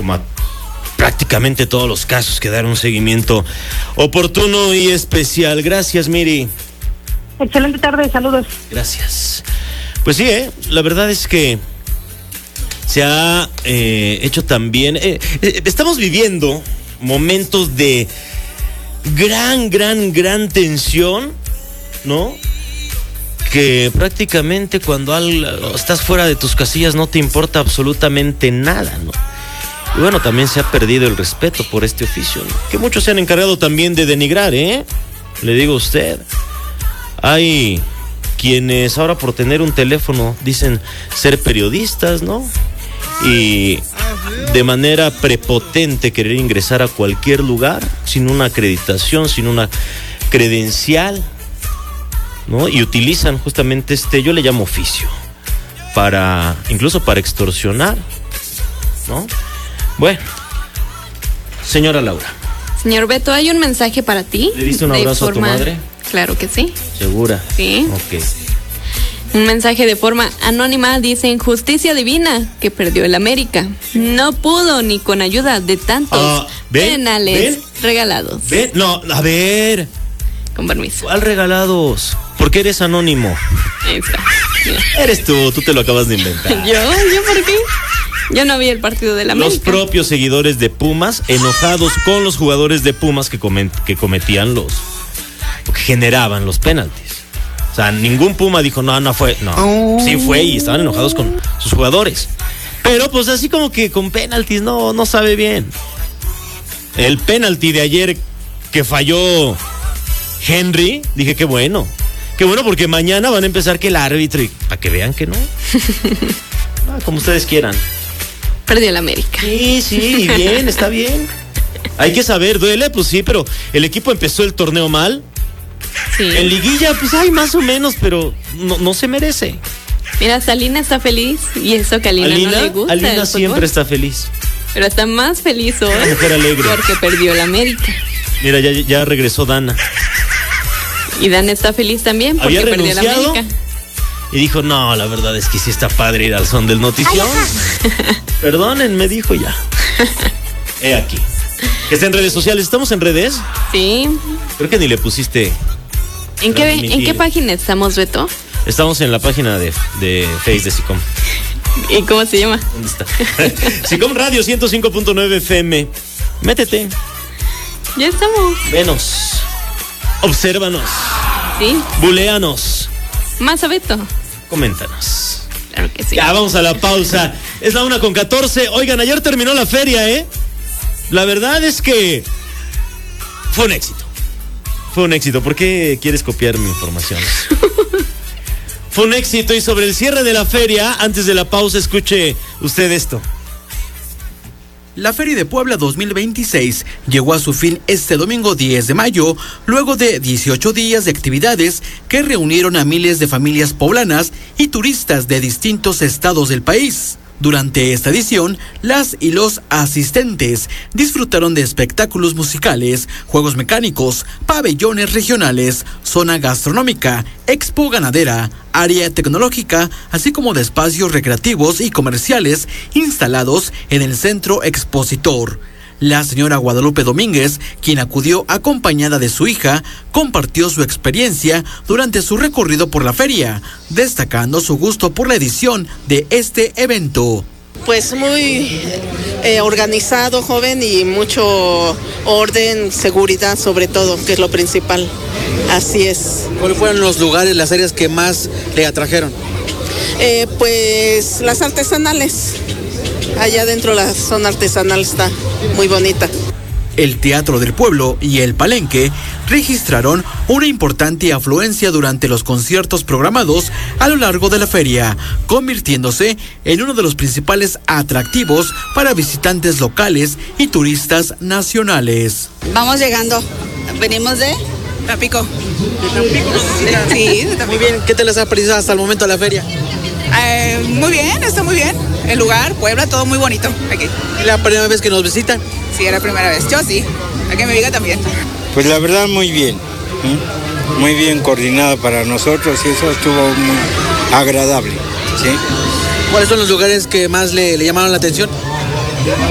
como a prácticamente todos los casos que dar un seguimiento oportuno y especial. Gracias, Miri. Excelente tarde, saludos. Gracias. Pues sí, la verdad es que se ha hecho también... estamos viviendo momentos de gran tensión, ¿no? Que prácticamente cuando estás fuera de tus casillas no te importa absolutamente nada, ¿no? Y bueno, también se ha perdido el respeto por este oficio, ¿no? Que muchos se han encargado también de denigrar, ¿eh? Le digo a usted. Hay quienes ahora por tener un teléfono dicen ser periodistas, ¿no? Y de manera prepotente querer ingresar a cualquier lugar sin una acreditación, sin una credencial, ¿no? Y utilizan justamente yo le llamo oficio, incluso para extorsionar, ¿no? Bueno, señora Laura. Señor Beto, hay un mensaje para ti. ¿Le diste un abrazo a tu madre? Claro que sí. ¿Segura? Sí. Ok. Un mensaje de forma anónima dice: justicia divina que perdió el América. No pudo ni con ayuda de tantos penales regalados. No, a ver. Con permiso. ¿Cuál regalados? ¿Por qué eres anónimo? Ahí está. Mira. Eres tú te lo acabas de inventar. ¿Yo por qué? Yo no vi el partido de la América. Los propios seguidores de Pumas enojados con los jugadores de Pumas que cometían que generaban los penaltis. O sea, ningún Puma dijo, no fue. No, sí fue y estaban enojados con sus jugadores. Pero pues así como que con penaltis no sabe bien. El penalti de ayer que falló Henry, dije qué bueno porque mañana van a empezar que el árbitro, y para que vean que no. Como ustedes quieran. Perdió el América. Sí, bien, está bien. Hay que saber, duele, pues sí, pero el equipo empezó el torneo mal. Sí. En liguilla, pues hay más o menos, pero no se merece. Mira, hasta Alina está feliz, y eso que a Alina no le gusta. Alina siempre está feliz. Pero está más feliz hoy. Una mujer alegre. Porque perdió el América. Mira, ya regresó Dana. Y Dana está feliz también porque perdió el América. Y dijo, no, la verdad es que sí está padre ir al son del notición. Perdónenme, dijo ya. He aquí. Que está en redes sociales. ¿Estamos en redes? Sí. Creo que ni le pusiste. ¿En qué página estamos, Beto? Estamos en la página de Face de SICOM. ¿Y cómo se llama? ¿Dónde está? SICOM Radio 105.9 FM. Métete. Ya estamos. Venos. Obsérvanos. Sí. Buléanos. Más a Beto. Coméntanos. Claro que sí. Ya vamos a la pausa. Es la 1:14. Oigan, ayer terminó la feria, ¿eh? La verdad es que fue un éxito. Fue un éxito. ¿Por qué quieres copiar mi información? Fue un éxito, y sobre el cierre de la feria, antes de la pausa, escuche usted esto. La Feria de Puebla 2026 llegó a su fin este domingo 10 de mayo, luego de 18 días de actividades que reunieron a miles de familias poblanas y turistas de distintos estados del país. Durante esta edición, las y los asistentes disfrutaron de espectáculos musicales, juegos mecánicos, pabellones regionales, zona gastronómica, expo ganadera, área tecnológica, así como de espacios recreativos y comerciales instalados en el centro expositor. La señora Guadalupe Domínguez, quien acudió acompañada de su hija, compartió su experiencia durante su recorrido por la feria, destacando su gusto por la edición de este evento. Pues muy organizado, joven, y mucho orden, seguridad sobre todo, que es lo principal. Así es. ¿Cuáles fueron los lugares, las áreas que más le atrajeron? Pues las artesanales. Allá dentro la zona artesanal está muy bonita. El Teatro del Pueblo y el Palenque registraron una importante afluencia durante los conciertos programados a lo largo de la feria, convirtiéndose en uno de los principales atractivos para visitantes locales y turistas nacionales. Vamos llegando, venimos de Tampico. ¿De Tampico? Sí, de Tampico. Muy bien, ¿qué te les ha parecido hasta el momento la feria? Muy bien, está muy bien. El lugar, Puebla, todo muy bonito aquí. ¿Es la primera vez que nos visitan? Sí, es la primera vez. Yo sí. A que me diga también. Pues la verdad muy bien. Muy bien coordinado para nosotros y eso estuvo muy agradable. ¿Sí? ¿Cuáles son los lugares que más le llamaron la atención?